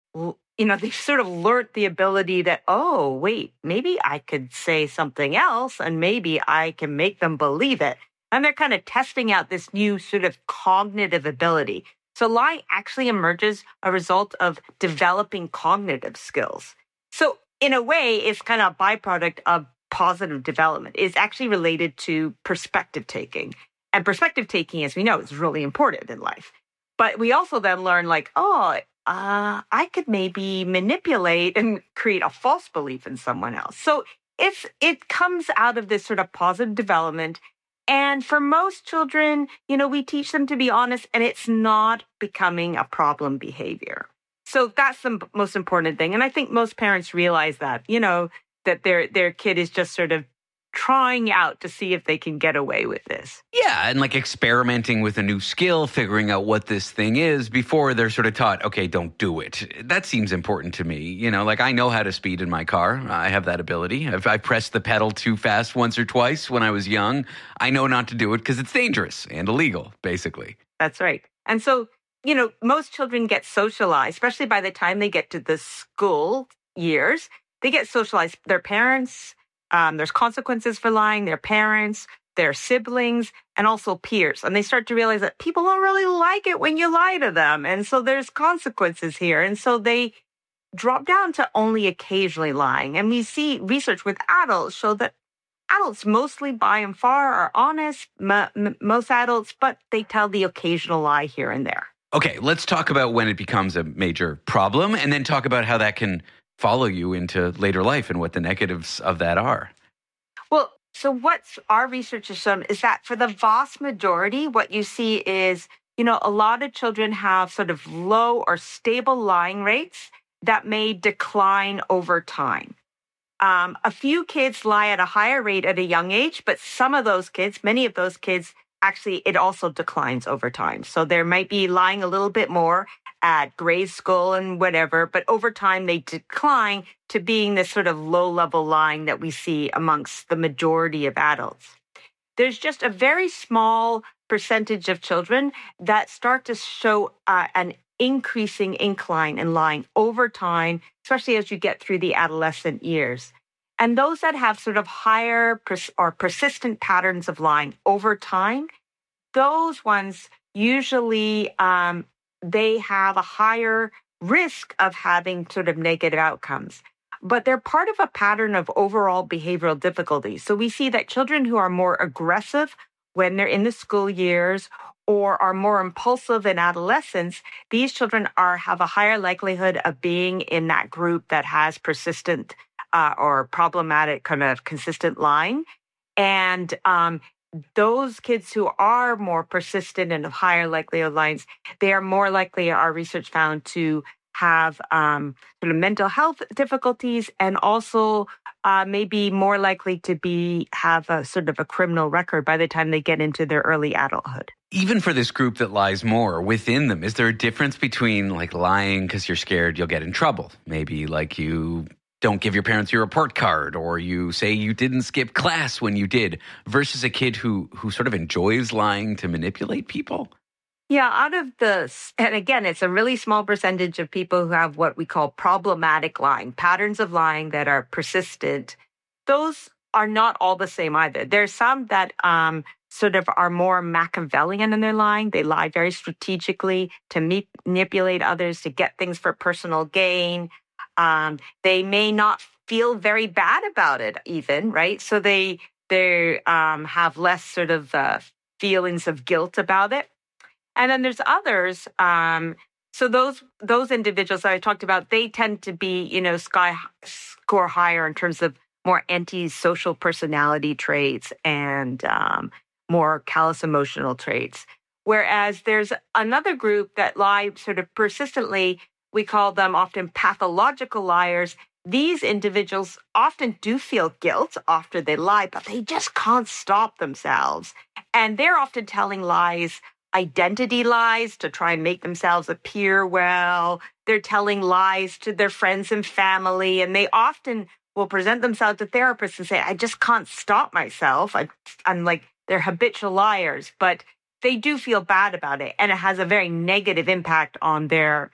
they've sort of learned the ability that, oh, wait, maybe I could say something else and maybe I can make them believe it. And they're kind of testing out this new sort of cognitive ability. So lying actually emerges a result of developing cognitive skills. So in a way, it's kind of a byproduct of positive development. It's actually related to perspective taking. And perspective taking, as we know, is really important in life. But we also then learn I could maybe manipulate and create a false belief in someone else. So it comes out of this sort of positive development. And for most children, we teach them to be honest, and it's not becoming a problem behavior. So that's the most important thing. And I think most parents realize that, that their kid is just sort of trying out to see if they can get away with this. Yeah, and experimenting with a new skill, figuring out what this thing is before they're sort of taught, okay, don't do it. That seems important to me. I know how to speed in my car. I have that ability. If I pressed the pedal too fast once or twice when I was young, I know not to do it because it's dangerous and illegal, basically. That's right. And so, most children get socialized, especially by the time they get to the school years. They get socialized. Their parents, there's consequences for lying, their parents, their siblings, and also peers. And they start to realize that people don't really like it when you lie to them. And so there's consequences here. And so they drop down to only occasionally lying. And we see research with adults show that adults mostly by and far are honest, most adults, but they tell the occasional lie here and there. Okay, let's talk about when it becomes a major problem and then talk about how that can follow you into later life and what the negatives of that are. Well, so what our research has shown is that for the vast majority, what you see is, a lot of children have sort of low or stable lying rates that may decline over time. A few kids lie at a higher rate at a young age, but many of those kids, actually, it also declines over time. So there might be lying a little bit more at grade school and whatever, but over time they decline to being this sort of low-level lying that we see amongst the majority of adults. There's just a very small percentage of children that start to show an increasing incline in lying over time, especially as you get through the adolescent years. And those that have sort of higher or persistent patterns of lying over time, those ones usually they have a higher risk of having sort of negative outcomes. But they're part of a pattern of overall behavioral difficulties. So we see that children who are more aggressive when they're in the school years or are more impulsive in adolescence, these children have a higher likelihood of being in that group that has persistent or problematic kind of consistent lying. And those kids who are more persistent and of higher likelihood of lying, they are more likely, our research found, to have sort of mental health difficulties and also maybe more likely to have a sort of a criminal record by the time they get into their early adulthood. Even for this group that lies more within them, is there a difference between lying because you're scared you'll get in trouble? Maybe you don't give your parents your report card, or you say you didn't skip class when you did, versus a kid who sort of enjoys lying to manipulate people? Yeah, and again, it's a really small percentage of people who have what we call problematic lying, patterns of lying that are persistent. Those are not all the same either. There's some that sort of are more Machiavellian in their lying. They lie very strategically to manipulate others, to get things for personal gain. They may not feel very bad about it even, right? So they have less sort of feelings of guilt about it. And then there's others. So those individuals that I talked about, they tend to be, score higher in terms of more antisocial personality traits and more callous emotional traits. Whereas there's another group that lie sort of persistently. We call them often pathological liars. These individuals often do feel guilt after they lie, but they just can't stop themselves. And they're often telling lies, identity lies, to try and make themselves appear well. They're telling lies to their friends and family, and they often will present themselves to therapists and say, I just can't stop myself. I'm like, they're habitual liars, but they do feel bad about it, and it has a very negative impact on their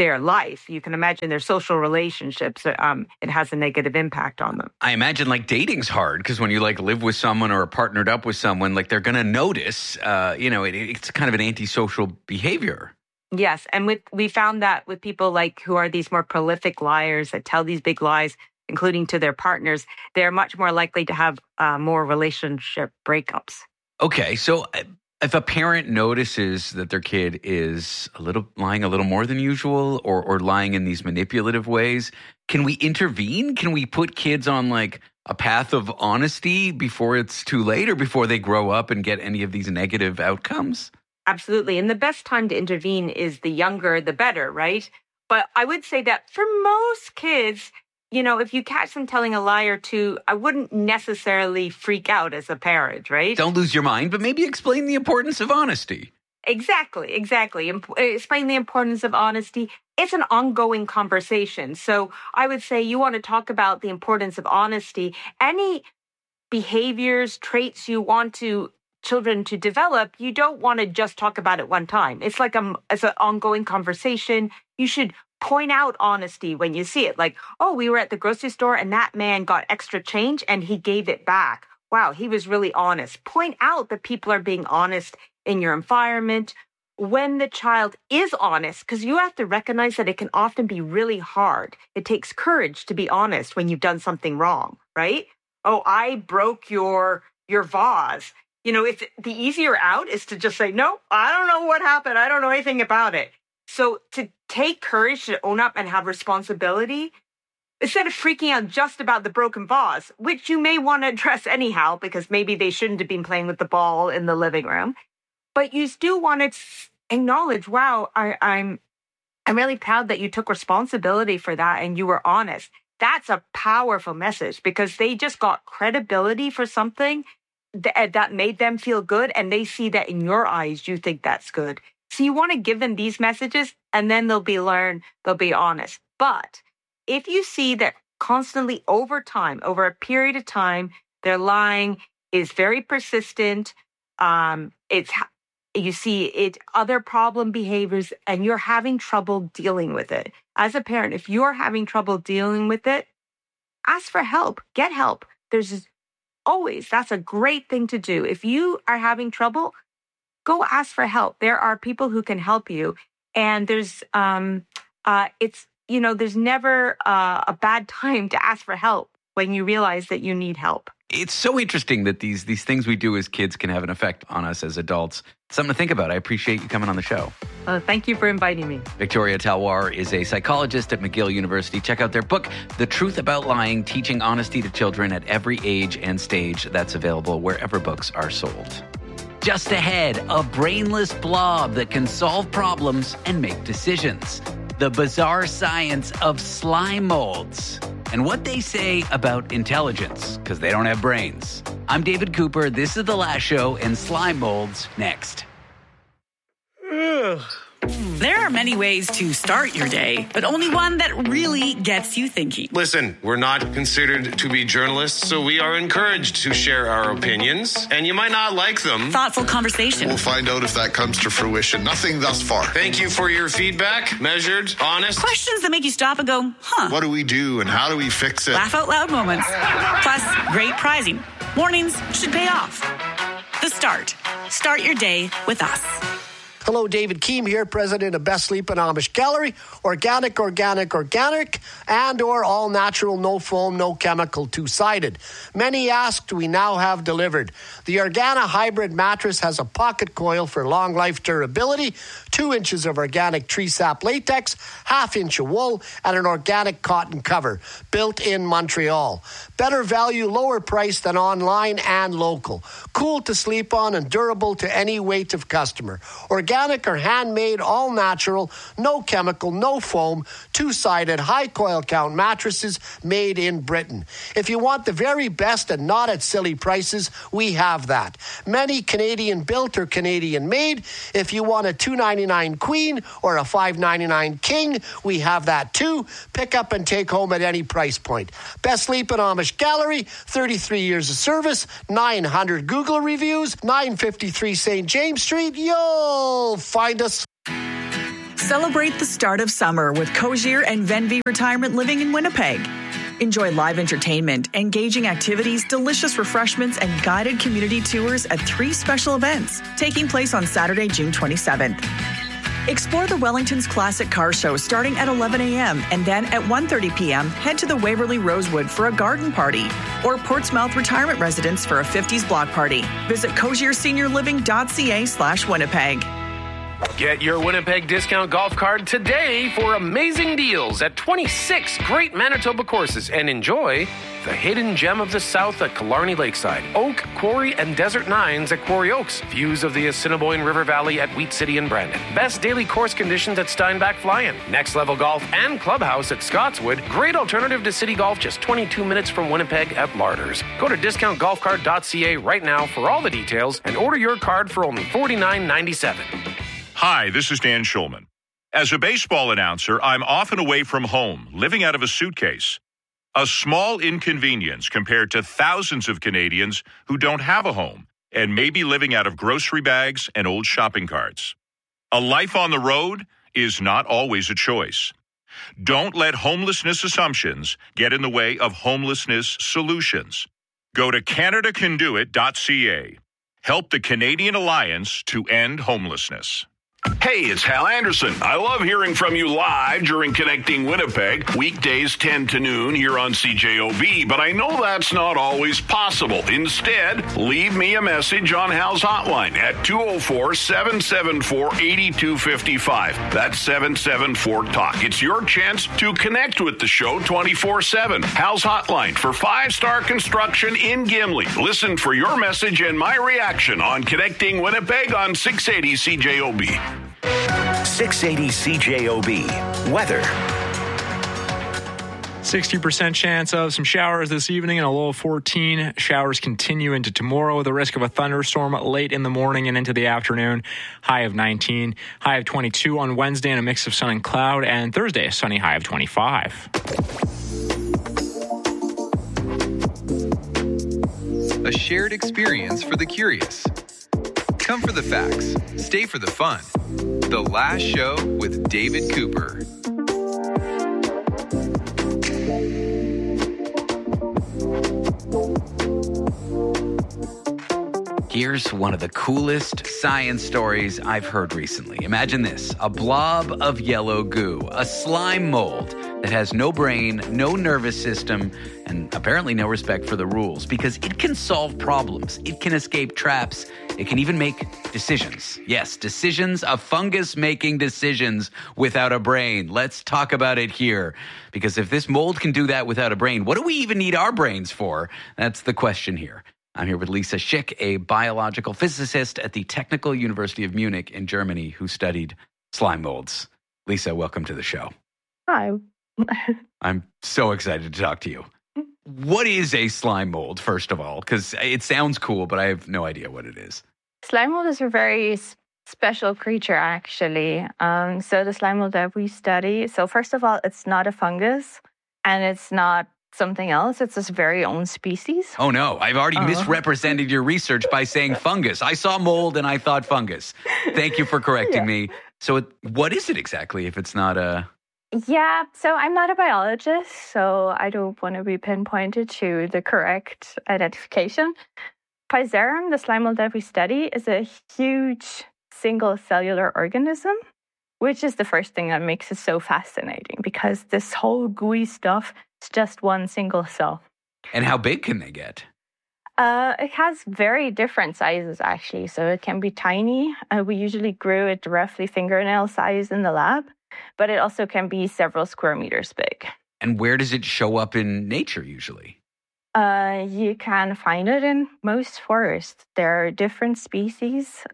their life. You can imagine their social relationships. It has a negative impact on them. I imagine like dating's hard because when you like live with someone or are partnered up with someone, like they're going to notice, it's kind of an antisocial behavior. Yes. And we found that with people like who are these more prolific liars that tell these big lies, including to their partners, they're much more likely to have more relationship breakups. Okay. So if a parent notices that their kid is lying a little more than usual or lying in these manipulative ways, can we intervene? Can we put kids on like a path of honesty before it's too late or before they grow up and get any of these negative outcomes? Absolutely. And the best time to intervene is the younger, the better, right? But I would say that for most kids, if you catch them telling a lie or two, I wouldn't necessarily freak out as a parent, right? Don't lose your mind, but maybe explain the importance of honesty. Exactly. Explain the importance of honesty. It's an ongoing conversation. So I would say you want to talk about the importance of honesty. Any behaviors, traits you want children to develop, you don't want to just talk about it one time. It's like it's an ongoing conversation. You should point out honesty when you see it. Like, oh, we were at the grocery store and that man got extra change and he gave it back. Wow, he was really honest. Point out that people are being honest in your environment. When the child is honest, because you have to recognize that it can often be really hard. It takes courage to be honest when you've done something wrong, right? Oh, I broke your vase. It's the easier out is to just say, no, I don't know what happened. I don't know anything about it. So to take courage to own up and have responsibility, instead of freaking out just about the broken vase, which you may want to address anyhow, because maybe they shouldn't have been playing with the ball in the living room, but you still want to acknowledge, wow, I'm really proud that you took responsibility for that and you were honest. That's a powerful message because they just got credibility for something that made them feel good, and they see that in your eyes, you think that's good. So you want to give them these messages, and then they'll be honest. But if you see that constantly over a period of time, their lying is very persistent, you see it, other problem behaviors, and you're having trouble dealing with it. As a parent, if you're having trouble dealing with it, ask for help, get help. That's a great thing to do. If you are having trouble, go ask for help. There are people who can help you. And there's never a bad time to ask for help when you realize that you need help. It's so interesting that these things we do as kids can have an effect on us as adults. Something to think about. I appreciate you coming on the show. Thank you for inviting me. Victoria Talwar is a psychologist at McGill University. Check out their book, The Truth About Lying, Teaching Honesty to Children at Every Age and Stage. That's available wherever books are sold. Just ahead, a brainless blob that can solve problems and make decisions. The bizarre science of slime molds. And what they say about intelligence, because they don't have brains. I'm David Cooper. This is The Last Show, and slime molds next. There are many ways to start your day, but only one that really gets you thinking. Listen, we're not considered to be journalists, so we are encouraged to share our opinions, and you might not like them. Thoughtful conversation. We'll find out if that comes to fruition. Nothing thus far. Thank you for your feedback. Measured, honest. Questions that make you stop and go, huh? What do we do and how do we fix it? Laugh out loud moments. Plus, great prizing. Mornings should pay off. The Start. Start your day with us. Hello, David Keem here, president of Best Sleep and Amish Gallery. Organic, and or all natural, no foam, no chemical, two-sided. Many asked, we now have delivered. The Organa Hybrid mattress has a pocket coil for long life durability, 2 inches of organic tree sap latex, 1/2 inch of wool, and an organic cotton cover, built in Montreal. Better value, lower price than online and local. Cool to sleep on and durable to any weight of customer. Organic or handmade, all natural, no chemical, no foam, two-sided, high coil count mattresses made in Britain. If you want the very best and not at silly prices, we have that. Many Canadian built or Canadian made. If you want a $2.99 queen or a $5.99 king, we have that too. Pick up and take home at any price point. Best Sleep and Amish Gallery, 33 years of service, 900 Google reviews, 953 St. James Street. You'll find us. Celebrate the start of summer with Cozier and Venvi Retirement Living in Winnipeg. Enjoy live entertainment, engaging activities, delicious refreshments, and guided community tours at 3 special events taking place on Saturday, June 27th. Explore the Wellington's Classic Car Show starting at 11 a.m. and then at 1:30 p.m. head to the Waverly Rosewood for a garden party or Portsmouth Retirement Residence for a 50s block party. Visit cozierseniorliving.ca/Winnipeg. Get your Winnipeg discount golf card today for amazing deals at 26 great Manitoba courses and enjoy the hidden gem of the South at Killarney Lakeside, Oak, Quarry, and Desert Nines at Quarry Oaks, views of the Assiniboine River Valley at Wheat City and Brandon, best daily course conditions at Steinbach Fly-In, Next Level Golf and Clubhouse at Scotswood, great alternative to City Golf just 22 minutes from Winnipeg at Larders. Go to discountgolfcard.ca right now for all the details and order your card for only $49.97. Hi, this is Dan Schulman. As a baseball announcer, I'm often away from home, living out of a suitcase. A small inconvenience compared to thousands of Canadians who don't have a home and may be living out of grocery bags and old shopping carts. A life on the road is not always a choice. Don't let homelessness assumptions get in the way of homelessness solutions. Go to CanadaCanDoIt.ca. Help the Canadian Alliance to End Homelessness. Hey, it's Hal Anderson. I love hearing from you live during Connecting Winnipeg, weekdays 10 to noon here on CJOB, but I know that's not always possible. Instead, leave me a message on Hal's hotline at 204-774-8255. That's 774-TALK. It's your chance to connect with the show 24/7. Hal's hotline for 5-star construction in Gimli. Listen for your message and my reaction on Connecting Winnipeg on 680 CJOB. 680 CJOB. Weather. 60% chance of some showers this evening and a low of 14. Showers continue into tomorrow. The risk of a thunderstorm late in the morning and into the afternoon. High of 19. High of 22 on Wednesday and a mix of sun and cloud. And Thursday, a sunny high of 25. A shared experience for the curious. Come for the facts. Stay for the fun. The Last Show with David Cooper. Here's one of the coolest science stories I've heard recently. Imagine this, a blob of yellow goo, a slime mold that has no brain, no nervous system, and apparently no respect for the rules because it can solve problems. It can escape traps. It can even make decisions. Yes, decisions, a fungus making decisions without a brain. Let's talk about it here because if this mold can do that without a brain, what do we even need our brains for? That's the question here. I'm here with Lisa Schick, a biological physicist at the Technical University of Munich in Germany who studied slime molds. Lisa, welcome to the show. Hi. I'm so excited to talk to you. What is a slime mold, first of all? Because it sounds cool, but I have no idea what it is. Slime mold is a very special creature, actually. So the slime mold that we study, so first of all, it's not a fungus and it's not something else. It's its very own species. Oh, no. I've already misrepresented your research by saying fungus. I saw mold and I thought fungus. Thank you for correcting me. So what is it exactly if it's not a... Yeah, so I'm not a biologist, so I don't want to be pinpointed to the correct identification. Physarum, the slime mold that we study, is a huge single cellular organism, which is the first thing that makes it so fascinating because this whole gooey stuff is just one single cell. And how big can they get? It has very different sizes, actually. So it can be tiny. We usually grew it roughly fingernail size in the lab, but it also can be several square meters big. And where does it show up in nature usually? You can find it in most forests. There are different species.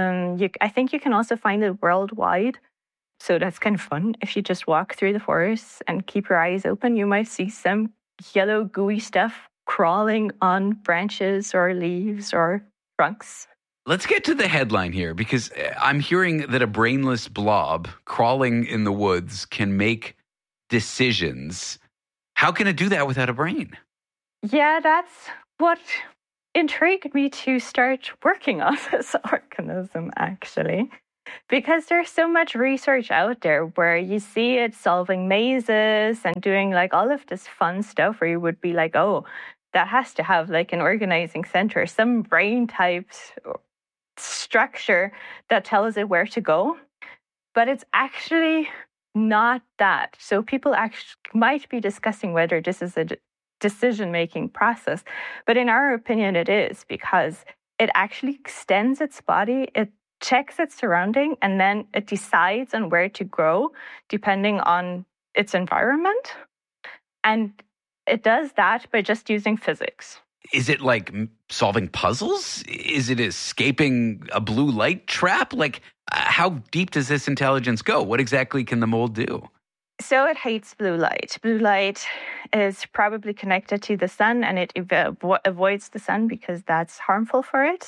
I think you can also find it worldwide. So that's kind of fun. If you just walk through the forests and keep your eyes open, you might see some yellow gooey stuff crawling on branches or leaves or trunks. Let's get to the headline here because I'm hearing that a brainless blob crawling in the woods can make decisions. How can it do that without a brain? Yeah, that's what intrigued me to start working on this organism, actually. Because there's so much research out there where you see it solving mazes and doing like all of this fun stuff where you would be like, oh, that has to have like an organizing center, some brain type structure that tells it where to go. But it's actually not that. So people actually might be discussing whether this is a decision-making process. But in our opinion, it is, because it actually extends its body, it checks its surrounding, and then it decides on where to grow depending on its environment. And it does that by just using physics. Is it like solving puzzles? Is it escaping a blue light trap? Like, how deep does this intelligence go? What exactly can the mold do? So it hates blue light. Blue light is probably connected to the sun, and it avoids the sun because that's harmful for it.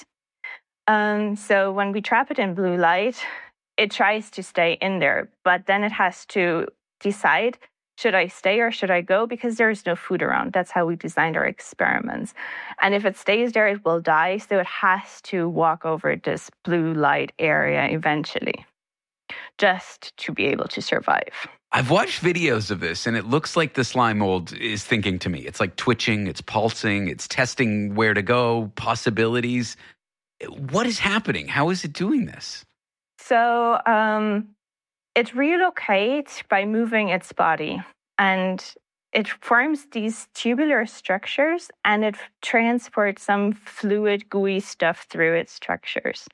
So when we trap it in blue light, it tries to stay in there, but then it has to decide, should I stay or should I go? Because there is no food around. That's how we designed our experiments. And if it stays there, it will die. So it has to walk over this blue light area eventually, just to be able to survive. I've watched videos of this, and it looks like the slime mold is thinking to me. It's like twitching, it's pulsing, it's testing where to go, possibilities. What is happening? How is it doing this? So it relocates by moving its body, and it forms these tubular structures, and it transports some fluid, gooey stuff through its structures.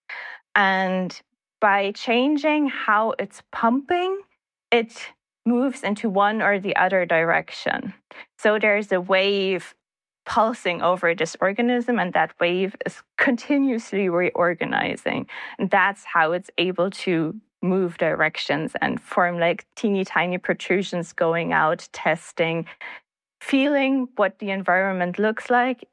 And by changing how it's pumping, it moves into one or the other direction. So there's a wave pulsing over this organism, and that wave is continuously reorganizing. And that's how it's able to move directions and form like teeny tiny protrusions going out, testing, feeling what the environment looks like,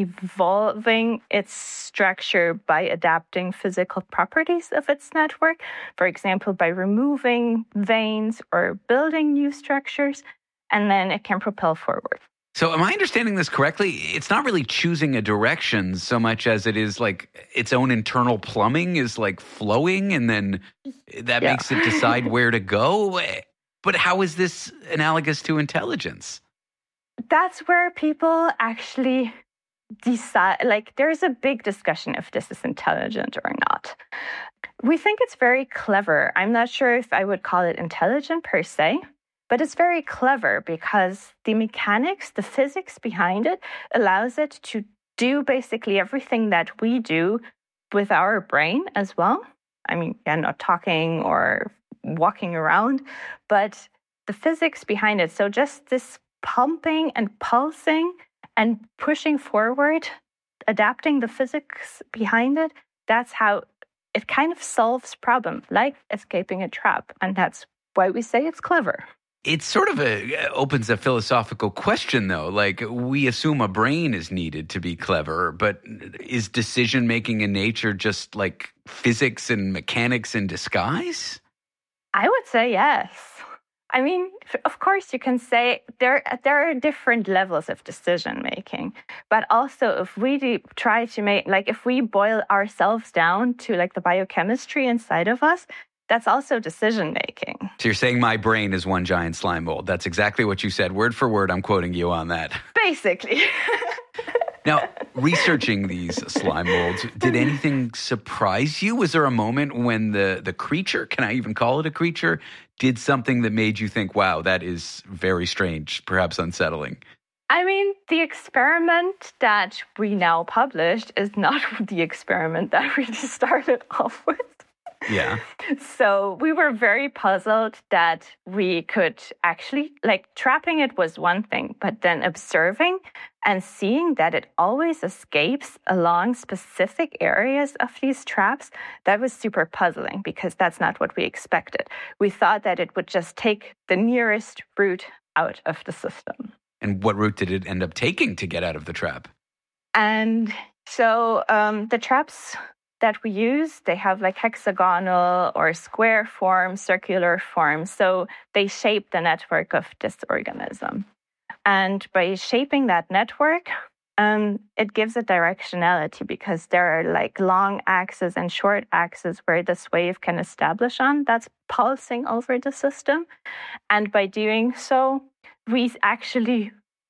evolving its structure by adapting physical properties of its network, for example, by removing veins or building new structures, and then it can propel forward. So am I understanding this correctly? It's not really choosing a direction so much as it is like its own internal plumbing is like flowing, and then that makes it decide where to go. But how is this analogous to intelligence? That's where people actually decide, like there's a big discussion if this is intelligent or not. We think it's very clever. I'm not sure if I would call it intelligent per se, but it's very clever because the mechanics, the physics behind it allows it to do basically everything that we do with our brain as well. I mean, not talking or walking around, but the physics behind it. So just this pumping and pulsing and pushing forward, adapting the physics behind it, that's how it kind of solves problems, like escaping a trap. And that's why we say it's clever. It sort of opens a philosophical question, though. Like, we assume a brain is needed to be clever, but is decision-making in nature just like physics and mechanics in disguise? I would say yes. I mean, of course, you can say there are different levels of decision-making, but also if we try to make, like if we boil ourselves down to like the biochemistry inside of us, that's also decision-making. So you're saying my brain is one giant slime mold. That's exactly what you said. Word for word, I'm quoting you on that. Basically. Now, researching these slime molds, did anything surprise you? Was there a moment when the creature, can I even call it a creature, did something that made you think, wow, that is very strange, perhaps unsettling? I mean, the experiment that we now published is not the experiment that we started off with. Yeah. So we were very puzzled that we could actually, like, trapping it was one thing, but then observing and seeing that it always escapes along specific areas of these traps, that was super puzzling because that's not what we expected. We thought that it would just take the nearest route out of the system. And what route did it end up taking to get out of the trap? And so the traps that we use, they have like hexagonal or square form, circular form. So they shape the network of this organism. And by shaping that network, it gives a directionality because there are like long axes and short axes where this wave can establish on that's pulsing over the system. And by doing so, we actually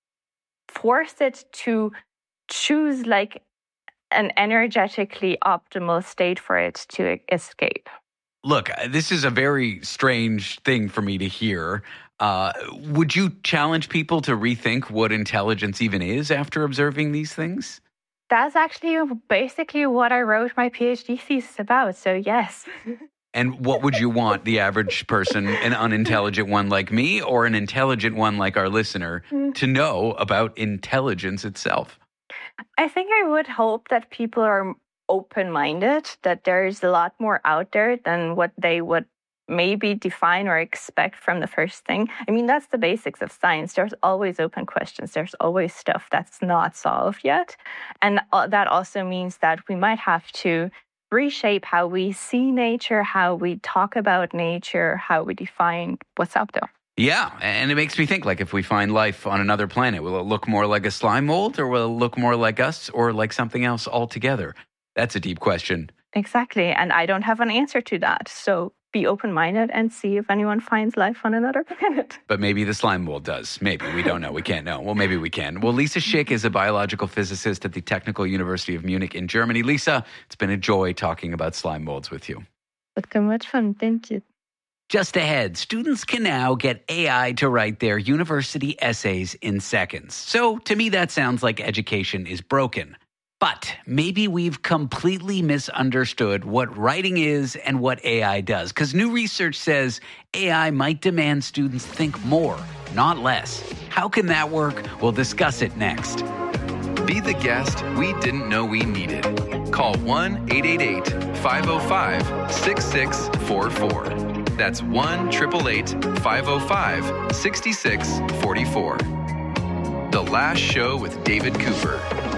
force it to choose like an energetically optimal state for it to escape. Look, this is a very strange thing for me to hear. Would you challenge people to rethink what intelligence even is after observing these things? That's actually basically what I wrote my PhD thesis about, so yes. And what would you want the average person, an unintelligent one like me or an intelligent one like our listener, to know about intelligence itself? I think I would hope that people are open-minded, that there's a lot more out there than what they would maybe define or expect from the first thing. I mean, that's the basics of science. There's always open questions. There's always stuff that's not solved yet. And that also means that we might have to reshape how we see nature, how we talk about nature, how we define what's out there. Yeah, and it makes me think, like, if we find life on another planet, will it look more like a slime mold, or will it look more like us, or like something else altogether? That's a deep question. Exactly, and I don't have an answer to that. So be open-minded and see if anyone finds life on another planet. But maybe the slime mold does. Maybe. We don't know. We can't know. Well, maybe we can. Well, Lisa Schick is a biological physicist at the Technical University of Munich in Germany. Lisa, it's been a joy talking about slime molds with you. It's been much fun. Thank you. Just ahead, students can now get AI to write their university essays in seconds. So to me, that sounds like education is broken. But maybe we've completely misunderstood what writing is and what AI does. Because new research says AI might demand students think more, not less. How can that work? We'll discuss it next. Be the guest we didn't know we needed. Call 1-888-505-6644. That's 1-888-505-6644. The Last Show with David Cooper.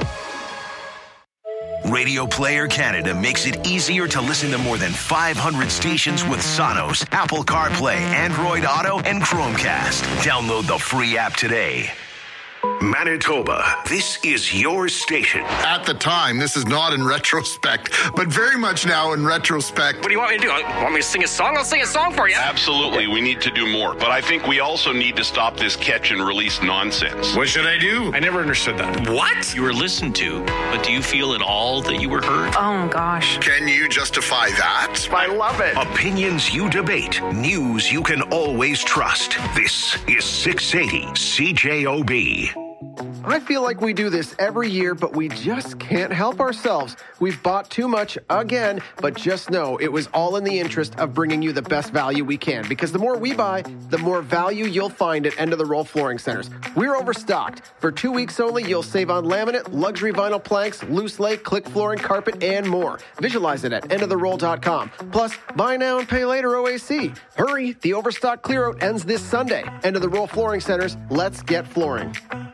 Radio Player Canada makes it easier to listen to more than 500 stations with Sonos, Apple CarPlay, Android Auto, and Chromecast. Download the free app today. Manitoba, this is your station. At the time, this is not in retrospect, but very much now in retrospect. What do you want me to do? Want me to sing a song? I'll sing a song for you. Absolutely, we need to do more. But I think we also need to stop this catch and release nonsense. What should I do? I never understood that. What? You were listened to, but do you feel at all that you were heard? Oh, gosh. Can you justify that? I love it. Opinions you debate, news you can always trust. This is 680 CJOB. I feel like we do this every year, but we just can't help ourselves. We've bought too much again, but just know it was all in the interest of bringing you the best value we can, because the more we buy, the more value you'll find at End of the Roll Flooring Centers. We're overstocked. For 2 weeks only, you'll save on laminate, luxury vinyl planks, loose lay, click flooring, carpet, and more. Visualize it at endoftheroll.com. Plus, buy now and pay later OAC. Hurry, the overstock clear-out ends this Sunday. End of the Roll Flooring Centers, let's get flooring.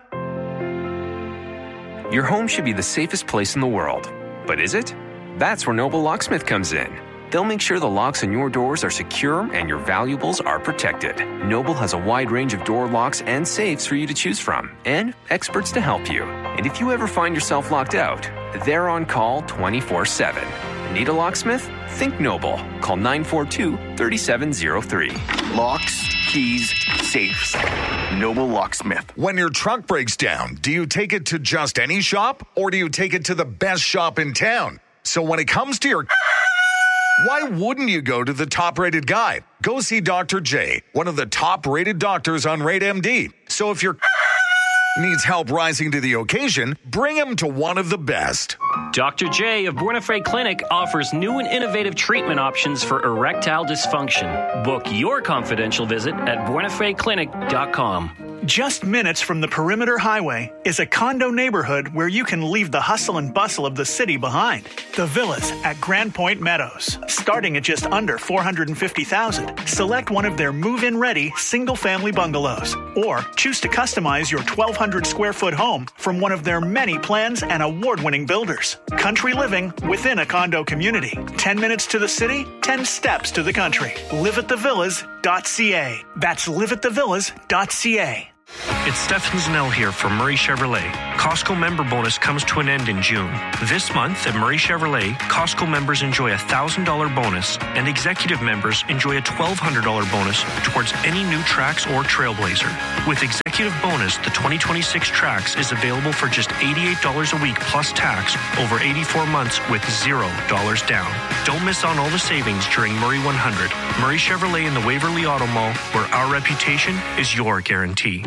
Your home should be the safest place in the world. But is it? That's where Noble Locksmith comes in. They'll make sure the locks on your doors are secure and your valuables are protected. Noble has a wide range of door locks and safes for you to choose from, and experts to help you. And if you ever find yourself locked out, they're on call 24/7. Need a locksmith? Think Noble. Call 942-3703. Locks, keys, safes. Noble Locksmith. When your truck breaks down, do you take it to just any shop, or do you take it to the best shop in town? So when it comes to your... why wouldn't you go to the top-rated guy? Go see Dr. J, one of the top-rated doctors on RateMD. So if your needs help rising to the occasion, bring him to one of the best. Dr. J of Buenafre Clinic offers new and innovative treatment options for erectile dysfunction. Book your confidential visit at buenafreclinic.com. Just minutes from the Perimeter Highway is a condo neighborhood where you can leave the hustle and bustle of the city behind. The Villas at Grand Point Meadows. Starting at just under $450,000. Select one of their move-in ready single-family bungalows. Or choose to customize your 1,200 square foot home from one of their many plans and award-winning builders. Country living within a condo community. 10 minutes to the city, 10 steps to the country. LiveAtTheVillas.ca. That's LiveAtTheVillas.ca. It's Stefan Zanell here from Murray Chevrolet. Costco member bonus comes to an end in June. This month at Murray Chevrolet, Costco members enjoy a $1,000 bonus and executive members enjoy a $1,200 bonus towards any new Trax or Trailblazer. With executive bonus, the 2026 Trax is available for just $88 a week plus tax over 84 months with $0 down. Don't miss on all the savings during Murray 100. Murray Chevrolet in the Waverly Auto Mall, where our reputation is your guarantee.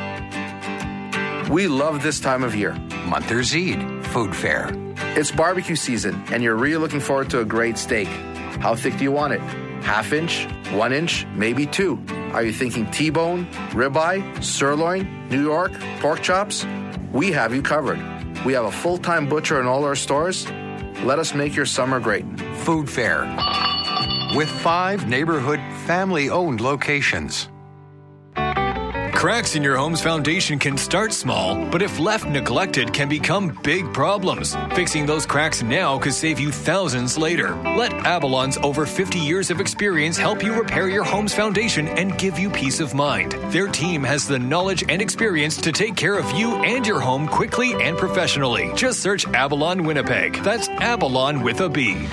We love this time of year. Monthers Eid, food fair. It's barbecue season, and you're really looking forward to a great steak. How thick do you want it? Half-inch, 1 inch, maybe 2. Are you thinking T-bone, ribeye, sirloin, New York, pork chops? We have you covered. We have a full-time butcher in all our stores. Let us make your summer great. Food fair. With 5 neighborhood family-owned locations. Cracks in your home's foundation can start small, but if left neglected can become big problems. Fixing those cracks now could save you thousands later. Let Avalon's over 50 years of experience help you repair your home's foundation and give you peace of mind. Their team has the knowledge and experience to take care of you and your home quickly and professionally. Just search Avalon Winnipeg. That's Avalon with a B.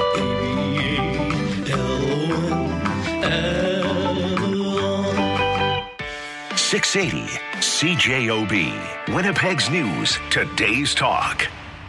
680 CJOB, Winnipeg's News, Today's Talk.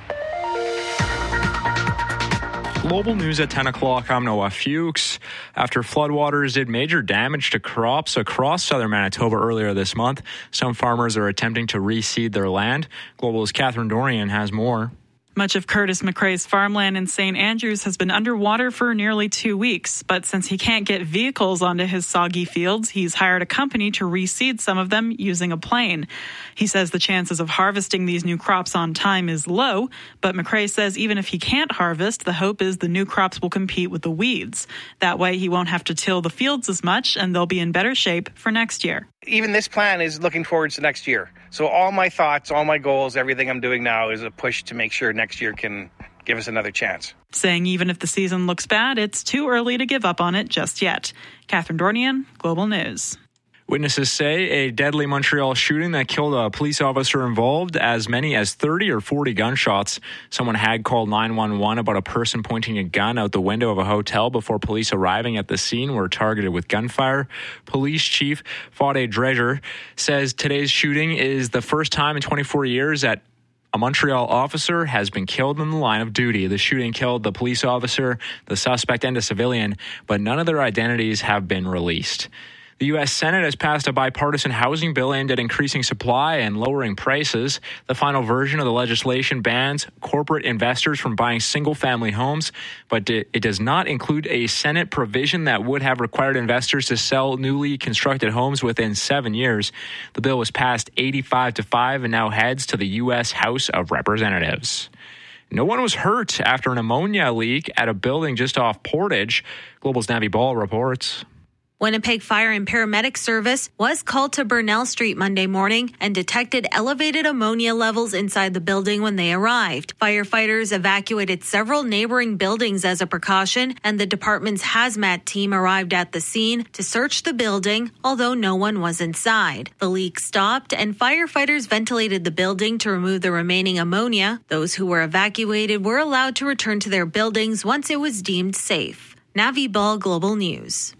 Global news at 10 o'clock. I'm Noah Fuchs. After floodwaters did major damage to crops across southern Manitoba earlier this month, some farmers are attempting to reseed their land. Global's Catherine Dorian has more. Much of Curtis McRae's farmland in St. Andrews has been underwater for nearly 2 weeks, but since he can't get vehicles onto his soggy fields, he's hired a company to reseed some of them using a plane. He says the chances of harvesting these new crops on time is low, but McRae says even if he can't harvest, the hope is the new crops will compete with the weeds. That way he won't have to till the fields as much and they'll be in better shape for next year. Even this plan is looking forward to next year. So all my thoughts, all my goals, everything I'm doing now is a push to make sure next year can give us another chance. Saying even if the season looks bad, it's too early to give up on it just yet. Catherine Dornian, Global News. Witnesses say a deadly Montreal shooting that killed a police officer involved as many as 30 or 40 gunshots. Someone had called 911 about a person pointing a gun out the window of a hotel before police arriving at the scene were targeted with gunfire. Police Chief Fade Dreger says today's shooting is the first time in 24 years that a Montreal officer has been killed in the line of duty. The shooting killed the police officer, the suspect, and a civilian, but none of their identities have been released. The U.S. Senate has passed a bipartisan housing bill aimed at increasing supply and lowering prices. The final version of the legislation bans corporate investors from buying single-family homes, but it does not include a Senate provision that would have required investors to sell newly constructed homes within 7 years. The bill was passed 85-5 and now heads to the U.S. House of Representatives. No one was hurt after an ammonia leak at a building just off Portage. Global's Navi Ball reports. Winnipeg Fire and Paramedic Service was called to Burnell Street Monday morning and detected elevated ammonia levels inside the building when they arrived. Firefighters evacuated several neighboring buildings as a precaution, and the department's hazmat team arrived at the scene to search the building, although no one was inside. The leak stopped, and firefighters ventilated the building to remove the remaining ammonia. Those who were evacuated were allowed to return to their buildings once it was deemed safe. Navi Ball, Global News.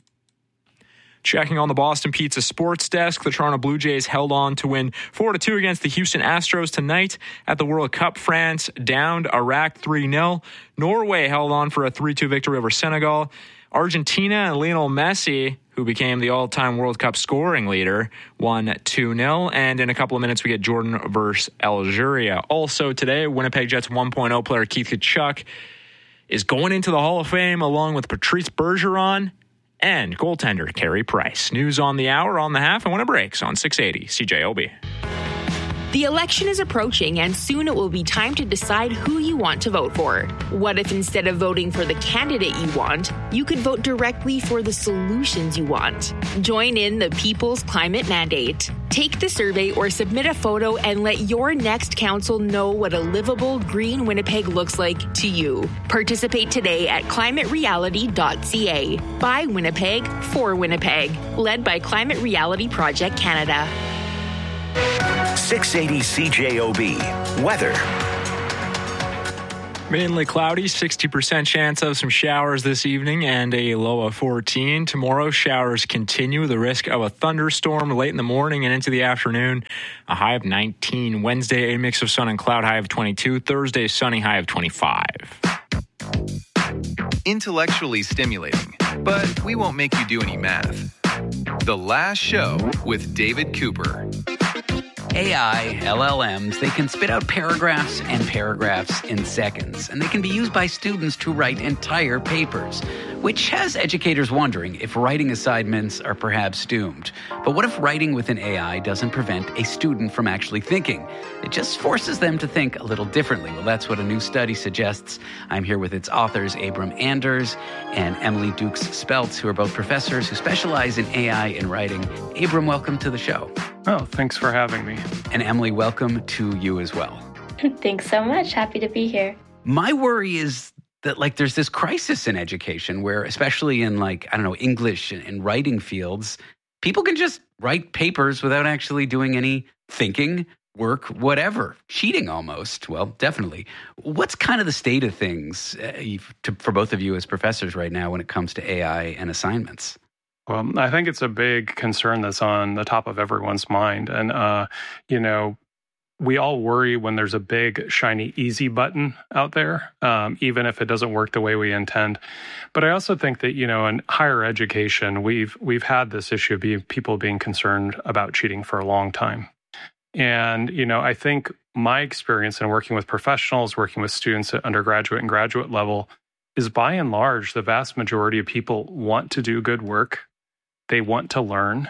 Checking on the Boston Pizza Sports Desk, the Toronto Blue Jays held on to win 4-2 against the Houston Astros tonight at the World Cup. France downed Iraq 3-0. Norway held on for a 3-2 victory over Senegal. Argentina and Lionel Messi, who became the all-time World Cup scoring leader, won 2-0. And in a couple of minutes, we get Jordan versus Algeria. Also today, Winnipeg Jets 1.0 player Keith Tkachuk is going into the Hall of Fame along with Patrice Bergeron and goaltender Carey Price. News on the hour, on the half, and when it breaks on 680 CJOB. The election is approaching, and soon it will be time to decide who you want to vote for. What if instead of voting for the candidate you want, you could vote directly for the solutions you want? Join in the People's Climate Mandate. Take the survey or submit a photo and let your next council know what a livable green Winnipeg looks like to you. Participate today at climatereality.ca. By Winnipeg, for Winnipeg. Led by Climate Reality Project Canada. 680 CJOB. Weather. Mainly cloudy, 60% chance of some showers this evening and a low of 14. Tomorrow, showers continue. The risk of a thunderstorm late in the morning and into the afternoon. A high of 19. Wednesday, a mix of sun and cloud, high of 22. Thursday, sunny, high of 25. Intellectually stimulating, but we won't make you do any math. The Last Show with David Cooper. AI, LLMs, they can spit out paragraphs and paragraphs in seconds, and they can be used by students to write entire papers, which has educators wondering if writing assignments are perhaps doomed. But what if writing with an AI doesn't prevent a student from actually thinking? It just forces them to think a little differently. Well, that's what a new study suggests. I'm here with its authors, Abram Anders and Emily Dukes-Speltz, who are both professors who specialize in AI in writing. Abram, welcome to the show. Oh, thanks for having me. And Emily, welcome to you as well. Thanks so much. Happy to be here. My worry is that, there's this crisis in education where, especially in, English and writing fields, people can just write papers without actually doing any thinking, work, whatever. Cheating almost. Well, definitely. What's kind of the state of things for both of you as professors right now when it comes to AI and assignments? Well, I think it's a big concern that's on the top of everyone's mind. And, we all worry when there's a big, shiny, easy button out there, even if it doesn't work the way we intend. But I also think that, in higher education, we've had this issue of people being concerned about cheating for a long time. And, I think my experience in working with professionals, working with students at undergraduate and graduate level, is by and large, the vast majority of people want to do good work. They want to learn.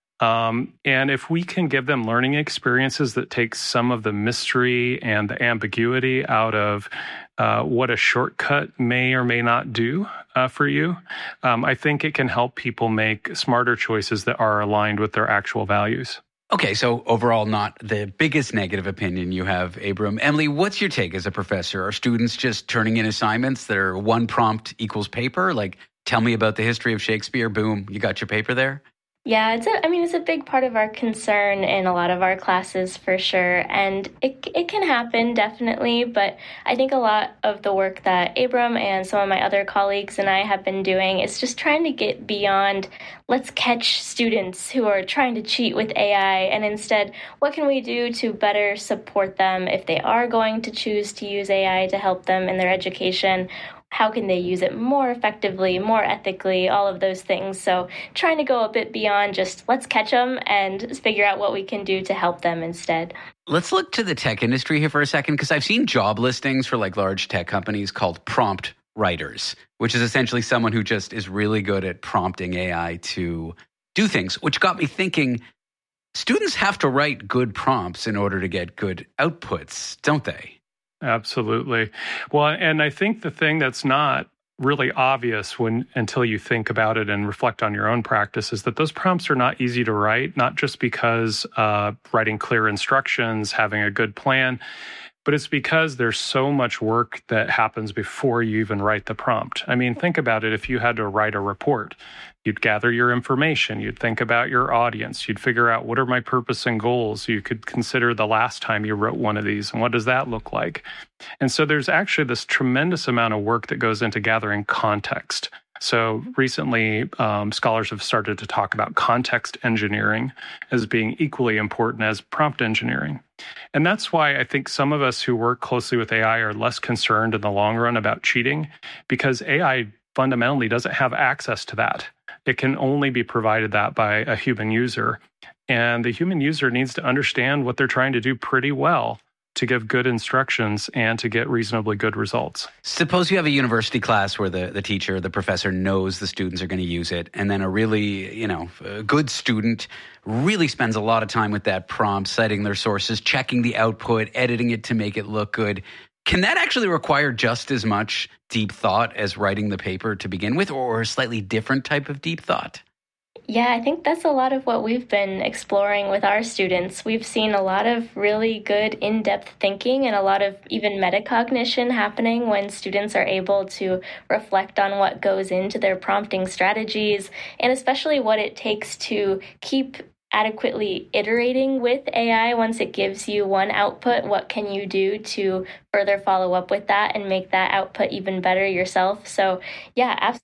And if we can give them learning experiences that take some of the mystery and the ambiguity out of what a shortcut may or may not do for you, I think it can help people make smarter choices that are aligned with their actual values. Okay, so overall, not the biggest negative opinion you have, Abram. Emily, what's your take as a professor? Are students just turning in assignments that are one prompt equals paper? Tell me about the history of Shakespeare. Boom, you got your paper there? Yeah, it's a big part of our concern in a lot of our classes for sure. And it can happen, definitely. But I think a lot of the work that Abram and some of my other colleagues and I have been doing is just trying to get beyond, let's catch students who are trying to cheat with AI. And instead, what can we do to better support them if they are going to choose to use AI to help them in their education? How can they use it more effectively, more ethically, all of those things. So trying to go a bit beyond just let's catch them and figure out what we can do to help them instead. Let's look to the tech industry here for a second, because I've seen job listings for large tech companies called prompt writers, which is essentially someone who just is really good at prompting AI to do things, which got me thinking, students have to write good prompts in order to get good outputs, don't they? Absolutely. Well, and I think the thing that's not really obvious until you think about it and reflect on your own practice is that those prompts are not easy to write, not just because writing clear instructions, having a good plan, but it's because there's so much work that happens before you even write the prompt. I mean, think about it. If you had to write a report, you'd gather your information, you'd think about your audience, you'd figure out what are my purpose and goals. You could consider the last time you wrote one of these and what does that look like? And so there's actually this tremendous amount of work that goes into gathering context. So recently, scholars have started to talk about context engineering as being equally important as prompt engineering. And that's why I think some of us who work closely with AI are less concerned in the long run about cheating, because AI fundamentally doesn't have access to that. It can only be provided that by a human user. And the human user needs to understand what they're trying to do pretty well to give good instructions and to get reasonably good results. Suppose you have a university class where the teacher, the professor knows the students are going to use it, and then a really, a good student really spends a lot of time with that prompt, citing their sources, checking the output, editing it to make it look good. Can that actually require just as much deep thought as writing the paper to begin with, or a slightly different type of deep thought? Yeah, I think that's a lot of what we've been exploring with our students. We've seen a lot of really good in-depth thinking and a lot of even metacognition happening when students are able to reflect on what goes into their prompting strategies, and especially what it takes to keep adequately iterating with AI once it gives you one output. What can you do to further follow up with that and make that output even better yourself? So yeah, absolutely.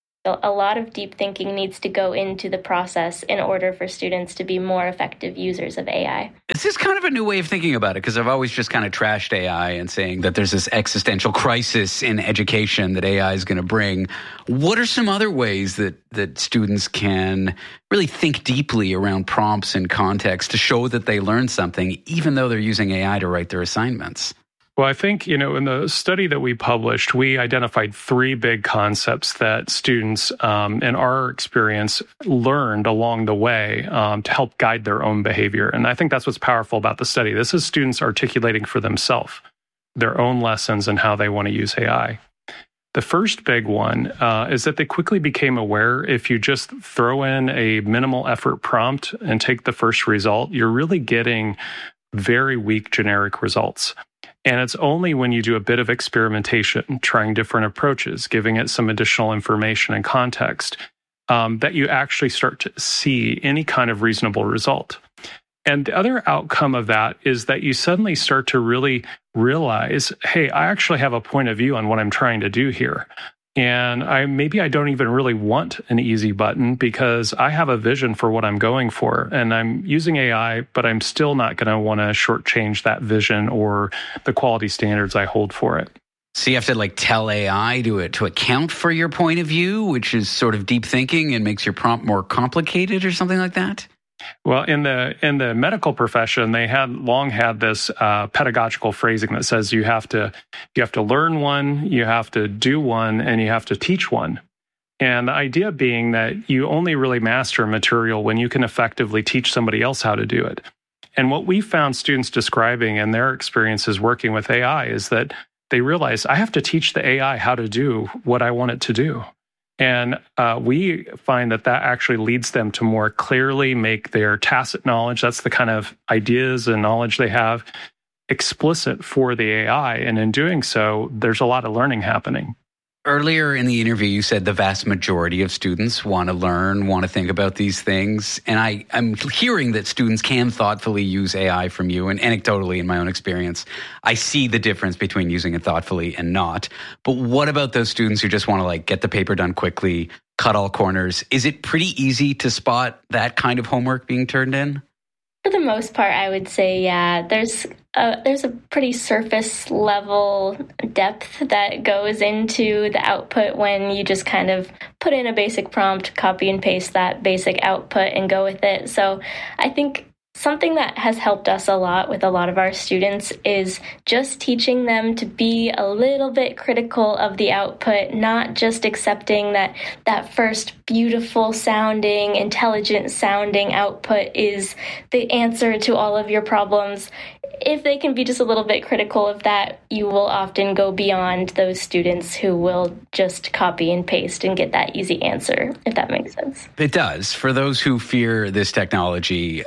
A lot of deep thinking needs to go into the process in order for students to be more effective users of AI. This is kind of a new way of thinking about it, because I've always just kind of trashed AI and saying that there's this existential crisis in education that AI is going to bring. What are some other ways that students can really think deeply around prompts and context to show that they learned something, even though they're using AI to write their assignments? Well, I think, in the study that we published, we identified 3 big concepts that students, in our experience, learned along the way to help guide their own behavior. And I think that's what's powerful about the study. This is students articulating for themselves their own lessons and how they want to use AI. The first big one is that they quickly became aware if you just throw in a minimal effort prompt and take the first result, you're really getting very weak generic results. And it's only when you do a bit of experimentation, trying different approaches, giving it some additional information and context, that you actually start to see any kind of reasonable result. And the other outcome of that is that you suddenly start to really realize, hey, I actually have a point of view on what I'm trying to do here. And maybe I don't even really want an easy button because I have a vision for what I'm going for. And I'm using AI, but I'm still not going to want to shortchange that vision or the quality standards I hold for it. So you have to tell AI to account for your point of view, which is sort of deep thinking and makes your prompt more complicated or something like that? Well, in the medical profession, they had long had this pedagogical phrasing that says you have to learn one, you have to do one, and you have to teach one. And the idea being that you only really master material when you can effectively teach somebody else how to do it. And what we found students describing in their experiences working with AI is that they realize I have to teach the AI how to do what I want it to do. And we find that actually leads them to more clearly make their tacit knowledge, that's the kind of ideas and knowledge they have, explicit for the AI. And in doing so, there's a lot of learning happening. Earlier in the interview, you said the vast majority of students want to learn, want to think about these things. And I'm hearing that students can thoughtfully use AI from you. And anecdotally, in my own experience, I see the difference between using it thoughtfully and not. But what about those students who just want to get the paper done quickly, cut all corners? Is it pretty easy to spot that kind of homework being turned in? For the most part, I would say, yeah, there's a pretty surface level depth that goes into the output when you just kind of put in a basic prompt, copy and paste that basic output and go with it. So I think something that has helped us a lot with a lot of our students is just teaching them to be a little bit critical of the output, not just accepting that first beautiful sounding, intelligent sounding output is the answer to all of your problems. If they can be just a little bit critical of that, you will often go beyond those students who will just copy and paste and get that easy answer, if that makes sense. It does. For those who fear this technology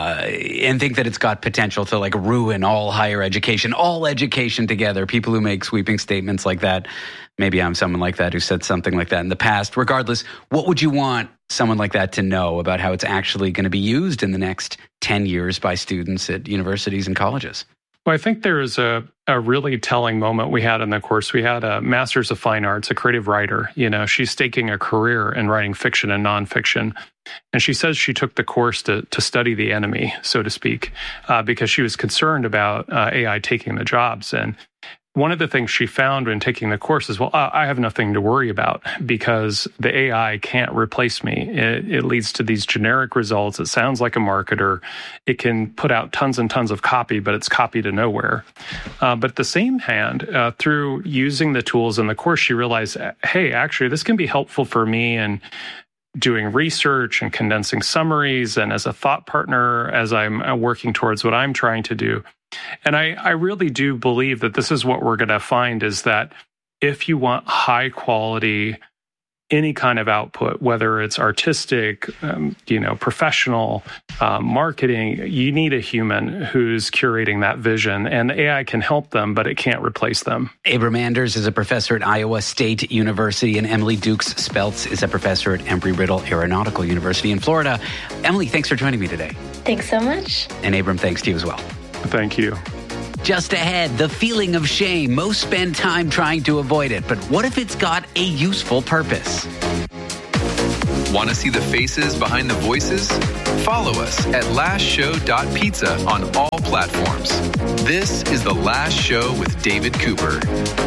and think that it's got potential to ruin all higher education, all education together, people who make sweeping statements like that, maybe I'm someone like that who said something like that in the past. Regardless, what would you want someone like that to know about how it's actually going to be used in the next 10 years by students at universities and colleges? Well, I think there is a really telling moment we had in the course. We had a Master's of Fine Arts, a creative writer. She's staking a career in writing fiction and nonfiction. And she says she took the course to study the enemy, so to speak, because she was concerned about AI taking the jobs. And one of the things she found when taking the course is, well, I have nothing to worry about because the AI can't replace me. It leads to these generic results. It sounds like a marketer. It can put out tons and tons of copy, but it's copy to nowhere. But at the same hand, through using the tools in the course, she realized, hey, actually, this can be helpful for me in doing research and condensing summaries and as a thought partner as I'm working towards what I'm trying to do. And I really do believe that this is what we're going to find is that if you want high quality any kind of output, whether it's artistic, professional, marketing, you need a human who's curating that vision. And AI can help them, but it can't replace them. Abram Anders is a professor at Iowa State University, and Emily Dukes-Speltz is a professor at Embry-Riddle Aeronautical University in Florida. Emily, thanks for joining me today. Thanks so much. And Abram, thanks to you as well. Thank you. Just ahead, the feeling of shame. Most spend time trying to avoid it, but what if it's got a useful purpose? Want to see the faces behind the voices? Follow us at lastshow.pizza on all platforms. This is The Last Show with David Cooper.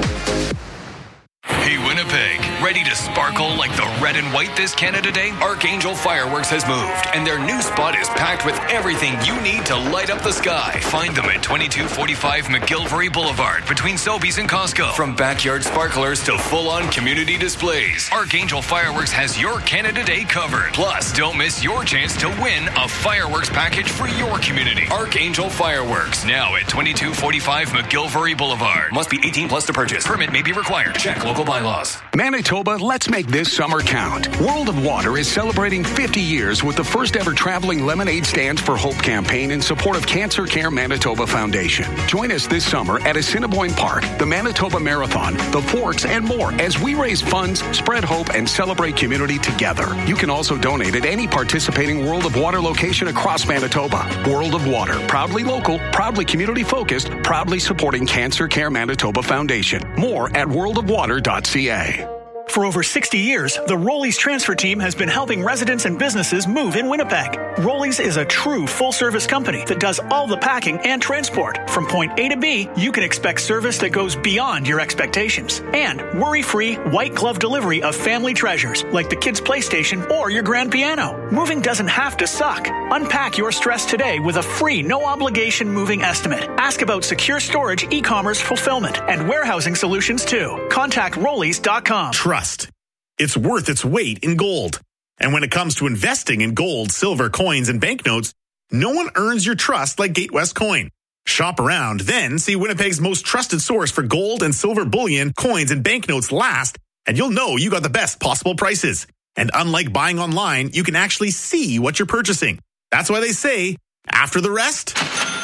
Hey, Winnipeg, ready to sparkle like the red and white this Canada Day? Archangel Fireworks has moved, and their new spot is packed with everything you need to light up the sky. Find them at 2245 McGilvery Boulevard, between Sobeys and Costco. From backyard sparklers to full-on community displays, Archangel Fireworks has your Canada Day covered. Plus, don't miss your chance to win a fireworks package for your community. Archangel Fireworks, now at 2245 McGilvery Boulevard. Must be 18 plus to purchase. Permit may be required. Check local bylaws. Manitoba, let's make this summer count. World of Water is celebrating 50 years with the first ever traveling Lemonade Stands for Hope campaign in support of Cancer Care Manitoba Foundation. Join us this summer at Assiniboine Park, the Manitoba Marathon, the Forks, and more as we raise funds, spread hope, and celebrate community together. You can also donate at any participating World of Water location across Manitoba. World of Water, proudly local, proudly community-focused, proudly supporting Cancer Care Manitoba Foundation. More at worldofwater.ca. For over 60 years, the Rollies transfer team has been helping residents and businesses move in Winnipeg. Rollies is a true full-service company that does all the packing and transport. From point A to B, you can expect service that goes beyond your expectations. And worry-free, white-glove delivery of family treasures like the kids' PlayStation or your grand piano. Moving doesn't have to suck. Unpack your stress today with a free, no-obligation moving estimate. Ask about secure storage, e-commerce fulfillment, and warehousing solutions too. Contact Rollies.com. Trust. It's worth its weight in gold. And when it comes to investing in gold, silver, coins, and banknotes, no one earns your trust like Gatewest Coin. Shop around, then see Winnipeg's most trusted source for gold and silver bullion, coins, and banknotes last, and you'll know you got the best possible prices. And unlike buying online, you can actually see what you're purchasing. That's why they say, after the rest,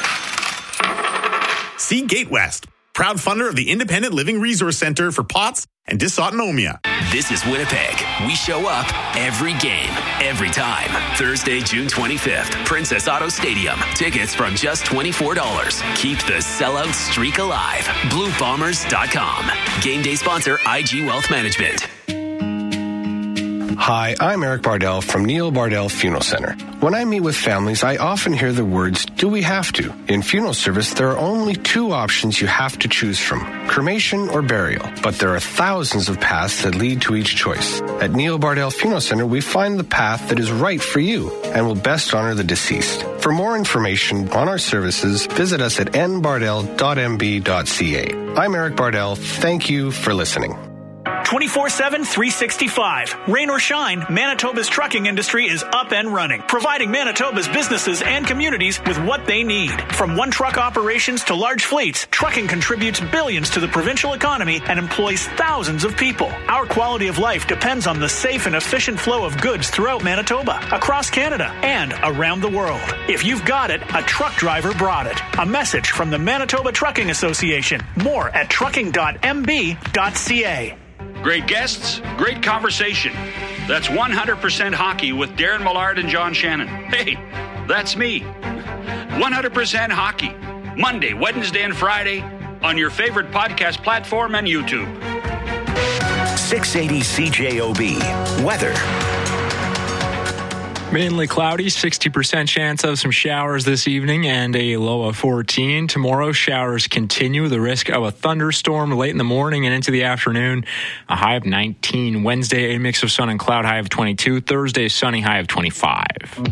see Gatewest, proud funder of the Independent Living Resource Center for POTS and dysautonomia. This is Winnipeg. We show up every game, every time. Thursday, June 25th, Princess Auto Stadium. Tickets from just $24. Keep the sellout streak alive. BlueBombers.com. Game day sponsor IG Wealth Management. Hi, I'm Eric Bardell from Neil Bardell Funeral Center. When I meet with families, I often hear the words, do we have to? In funeral service, there are only two options you have to choose from, cremation or burial. But there are thousands of paths that lead to each choice. At Neil Bardell Funeral Center, we find the path that is right for you and will best honor the deceased. For more information on our services, visit us at nbardell.mb.ca. I'm Eric Bardell. Thank you for listening. 24/7, 365. Rain or shine, Manitoba's trucking industry is up and running, providing Manitoba's businesses and communities with what they need. From one-truck operations to large fleets, trucking contributes billions to the provincial economy and employs thousands of people. Our quality of life depends on the safe and efficient flow of goods throughout Manitoba, across Canada, and around the world. If you've got it, a truck driver brought it. A message from the Manitoba Trucking Association. More at trucking.mb.ca. Great guests, great conversation. That's 100% Hockey with Darren Millard and John Shannon. Hey, that's me. 100% Hockey. Monday, Wednesday, and Friday on your favorite podcast platform and YouTube. 680 CJOB. Weather. Mainly cloudy, 60% chance of some showers this evening and a low of 14. Tomorrow, showers continue. The risk of a thunderstorm late in the morning and into the afternoon. A high of 19. Wednesday, a mix of sun and cloud, high of 22. Thursday, sunny, high of 25.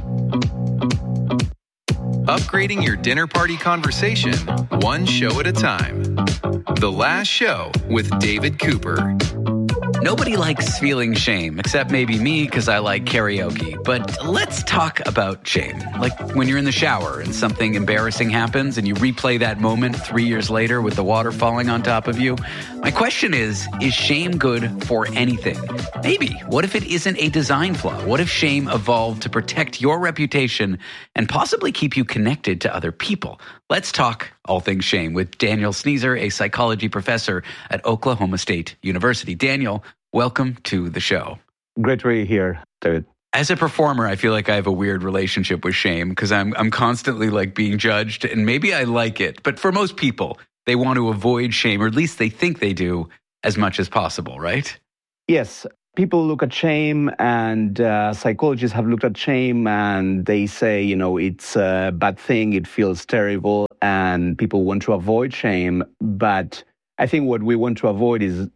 Upgrading your dinner party conversation, one show at a time. The Last Show with David Cooper. Nobody likes feeling shame, except maybe me because I like karaoke. But let's talk about shame. Like when you're in the shower and something embarrassing happens and you replay that moment 3 years later with the water falling on top of you. My question is shame good for anything? Maybe. What if it isn't a design flaw? What if shame evolved to protect your reputation and possibly keep you connected to other people? Let's talk all things shame with Daniel Sneezer, a psychology professor at Oklahoma State University. Daniel, welcome to the show. Great to be here, David. As a performer, I feel like I have a weird relationship with shame because I'm constantly like being judged, and maybe I like it. But for most people, they want to avoid shame, or at least they think they do, as much as possible, right? Yes. People look at shame, and psychologists have looked at shame, and they say, it's a bad thing, it feels terrible, and people want to avoid shame. But I think what we want to avoid is,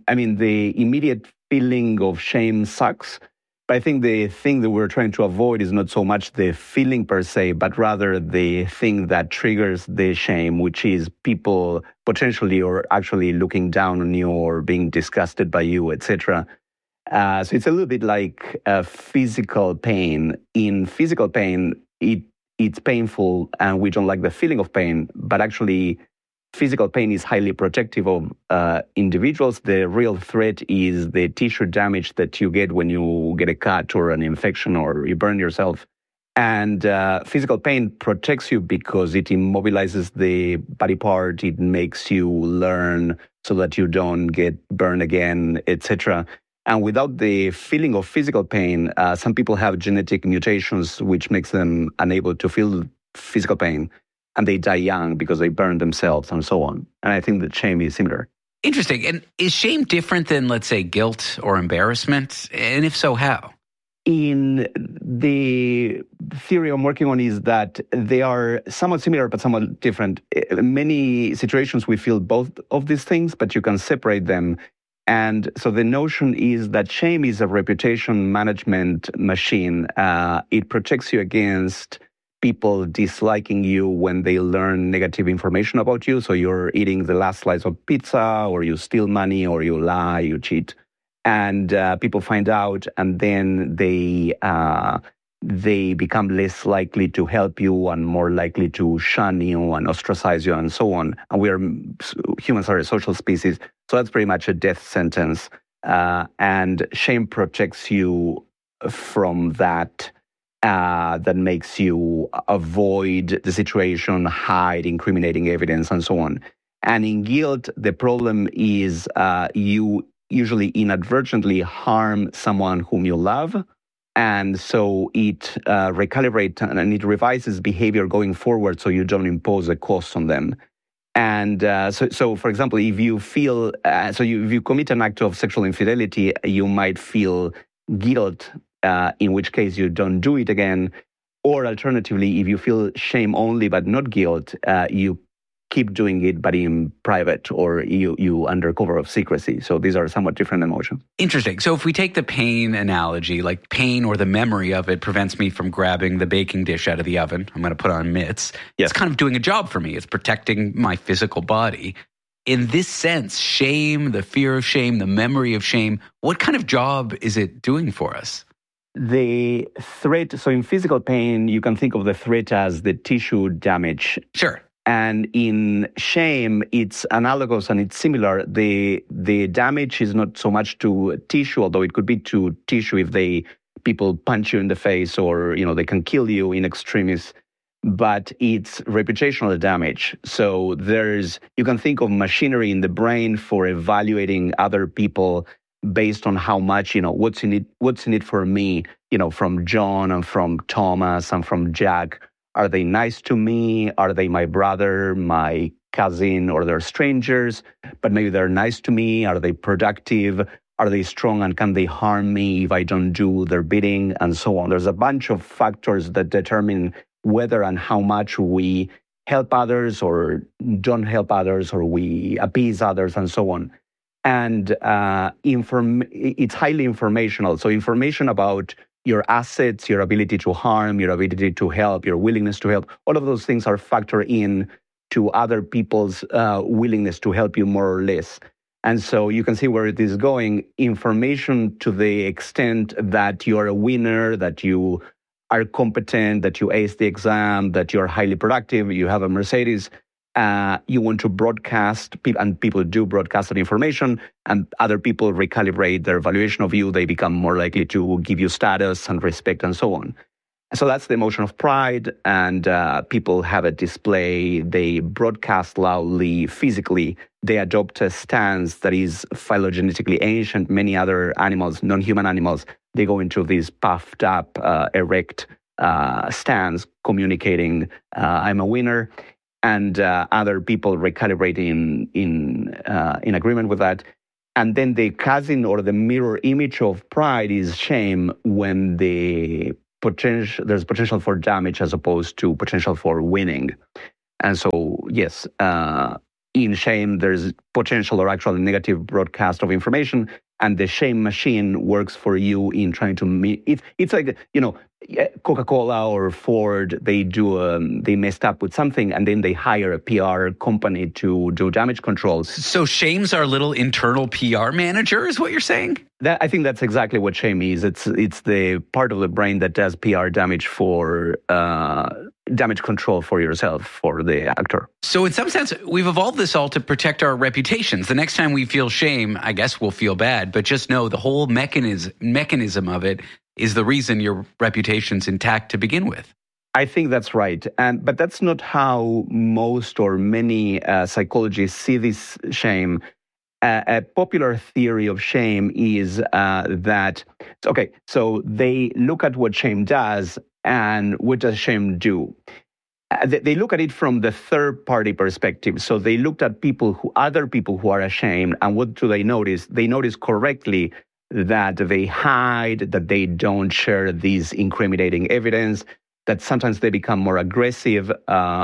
the immediate feeling of shame sucks. But I think the thing that we're trying to avoid is not so much the feeling per se, but rather the thing that triggers the shame, which is people potentially or actually looking down on you or being disgusted by you, etc. So it's a little bit like physical pain. In physical pain, it's painful and we don't like the feeling of pain, but actually physical pain is highly protective of individuals. The real threat is the tissue damage that you get when you get a cut or an infection or you burn yourself. And physical pain protects you because it immobilizes the body part. It makes you learn so that you don't get burned again, etc. And without the feeling of physical pain, some people have genetic mutations which makes them unable to feel physical pain. And they die young because they burn themselves and so on. And I think that shame is similar. Interesting. And is shame different than, let's say, guilt or embarrassment? And if so, how? In the theory I'm working on is that they are somewhat similar but somewhat different. In many situations, we feel both of these things, but you can separate them. And so the notion is that shame is a reputation management machine. It protects you against people disliking you when they learn negative information about you. So you're eating the last slice of pizza, or you steal money, or you lie, you cheat. And people find out, and then they become less likely to help you and more likely to shun you and ostracize you and so on. And humans are a social species. So that's pretty much a death sentence. And shame protects you from that. That makes you avoid the situation, hide incriminating evidence, and so on. And in guilt, the problem is you usually inadvertently harm someone whom you love. And so it recalibrates and it revises behavior going forward so you don't impose a cost on them. And so, for example, if you feel, if you commit an act of sexual infidelity, you might feel guilt, in which case you don't do it again. Or alternatively, if you feel shame only but not guilt, you keep doing it but in private, or you under cover of secrecy. So these are somewhat different emotions. Interesting. So if we take the pain analogy, like pain or the memory of it prevents me from grabbing the baking dish out of the oven, I'm going to put on mitts. Yes. It's kind of doing a job for me. It's protecting my physical body. In this sense, shame, the fear of shame, the memory of shame, what kind of job is it doing for us? The threat, so in physical pain, you can think of the threat as the tissue damage. Sure. And in shame, it's analogous and it's similar. The damage is not so much to tissue, although it could be to tissue if people punch you in the face, or they can kill you in extremis. But it's reputational damage. So you can think of machinery in the brain for evaluating other people based on how much, what's in it for me, from John and from Thomas and from Jack. Are they nice to me? Are they my brother, my cousin, or they're strangers? But maybe they're nice to me. Are they productive? Are they strong, and can they harm me if I don't do their bidding, and so on? There's a bunch of factors that determine whether and how much we help others or don't help others, or we appease others, and so on. And it's highly informational. So information about your assets, your ability to harm, your ability to help, your willingness to help, all of those things are factored in to other people's willingness to help you more or less. And so you can see where it is going. Information to the extent that you're a winner, that you are competent, that you ace the exam, that you're highly productive, you have a Mercedes, you want to broadcast, and people do broadcast that information, and other people recalibrate their evaluation of you. They become more likely to give you status and respect and so on. So that's the emotion of pride, and people have a display. They broadcast loudly, physically. They adopt a stance that is phylogenetically ancient. Many other animals, non-human animals, they go into this puffed up, erect stance, communicating, I'm a winner. And other people recalibrate in agreement with that. And then the cousin or the mirror image of pride is shame, when there's potential for damage as opposed to potential for winning. And so, yes, in shame, there's potential or actual negative broadcast of information, and the shame machine works for you in trying to meet it. It's like, Coca-Cola or Ford, they messed up with something, and then they hire a PR company to do damage control. So shame's our little internal PR manager, is what you're saying? I think that's exactly what shame is. It's the part of the brain that does PR damage for damage control for yourself, for the actor. So in some sense, we've evolved this all to protect our reputations. The next time we feel shame, I guess we'll feel bad, but just know the whole mechanism of it is the reason your reputation's intact to begin with. I think that's right. But that's not how most or many psychologists see this shame. A popular theory of shame is that, okay, so they look at what shame does and what does shame do. They look at it from the third-party perspective. So they looked at other people who are ashamed, and what do they notice? They notice correctly that they hide, that they don't share these incriminating evidence, that sometimes they become more aggressive,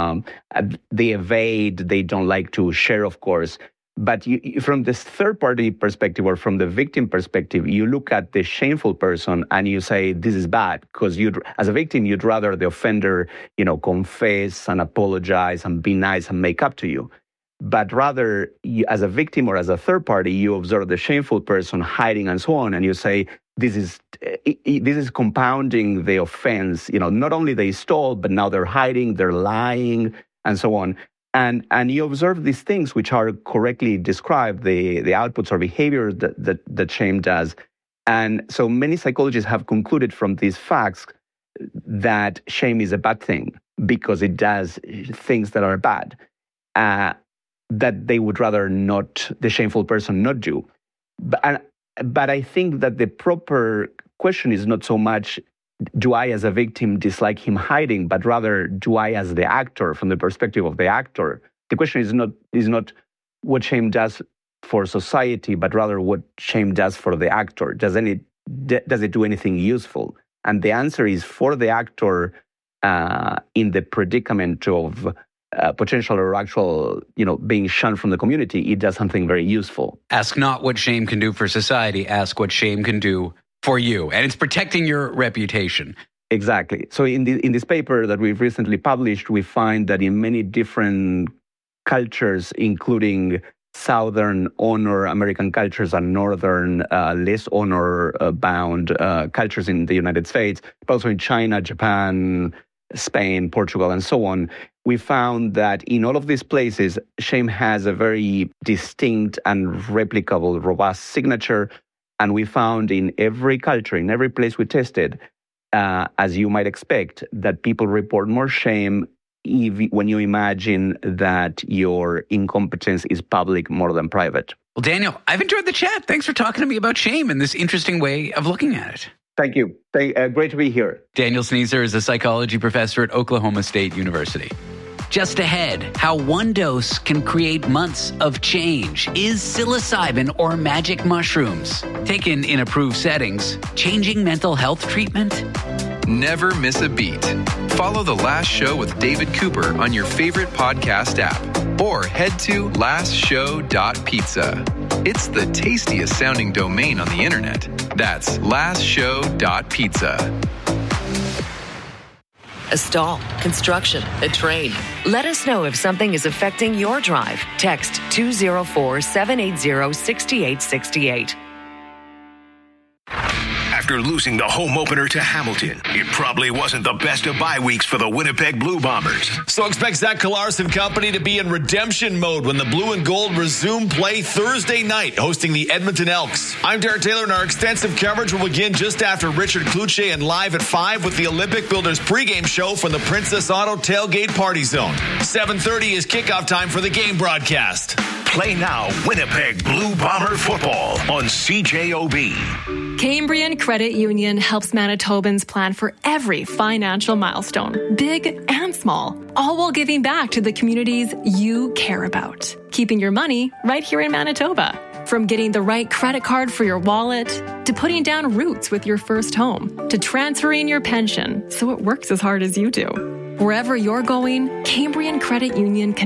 they evade, they don't like to share, of course. But from this third-party perspective or from the victim perspective, you look at the shameful person and you say, this is bad, because as a victim, you'd rather the offender, confess and apologize and be nice and make up to you. But rather, as a victim or as a third party, you observe the shameful person hiding and so on, and you say, this is compounding the offense. Not only they stole, but now they're hiding, they're lying, and so on. And you observe these things which are correctly described, the outputs or behaviors that shame does. And so many psychologists have concluded from these facts that shame is a bad thing because it does things that are bad. That they would rather not, the shameful person not do. But I think that the proper question is not so much, do I as a victim dislike him hiding, but rather, do I as the actor, from the perspective of the actor? The question is not what shame does for society, but rather what shame does for the actor. Does it do anything useful? And the answer is, for the actor in the predicament of potential or actual, being shunned from the community, it does something very useful. Ask not what shame can do for society, ask what shame can do for you. And it's protecting your reputation. Exactly. So in this paper that we've recently published, we find that in many different cultures, including Southern honor American cultures and Northern less honor-bound cultures in the United States, but also in China, Japan, Spain, Portugal, and so on, we found that in all of these places, shame has a very distinct and replicable, robust signature. And we found in every culture, in every place we tested, as you might expect, that people report more shame when you imagine that your incompetence is public more than private. Well, Daniel, I've enjoyed the chat. Thanks for talking to me about shame and this interesting way of looking at it. Thank you. Great to be here. Daniel Sneezer is a psychology professor at Oklahoma State University. Just ahead, how one dose can create months of change. Is psilocybin or magic mushrooms, taken in approved settings, changing mental health treatment? Never miss a beat. Follow The Last Show with David Cooper on your favorite podcast app or head to lastshow.pizza. It's the tastiest sounding domain on the internet. That's lastshow.pizza. a stall, construction, a train. Let us know if something is affecting your drive. Text 204-780-6868. After losing the home opener to Hamilton, it probably wasn't the best of bye weeks for the Winnipeg Blue Bombers. So expect Zach Collaros and company to be in redemption mode when the Blue and Gold resume play Thursday night, hosting the Edmonton Elks. I'm Derek Taylor, and our extensive coverage will begin just after Richard Cloutier and live at 5 with the Olympic Builders pregame show from the Princess Auto Tailgate Party Zone. 7:30 is kickoff time for the game broadcast. Play now Winnipeg Blue Bomber football on CJOB. Cambrian Credit Union helps Manitobans plan for every financial milestone, big and small, all while giving back to the communities you care about. Keeping your money right here in Manitoba. From getting the right credit card for your wallet, to putting down roots with your first home, to transferring your pension so it works as hard as you do. Wherever you're going, Cambrian Credit Union can